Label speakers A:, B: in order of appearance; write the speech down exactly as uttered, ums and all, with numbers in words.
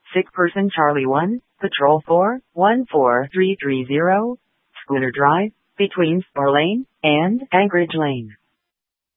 A: Sick person Charlie one, Patrol four, one four three three zero, Schooner Drive, between Spar Lane and Anchorage Lane.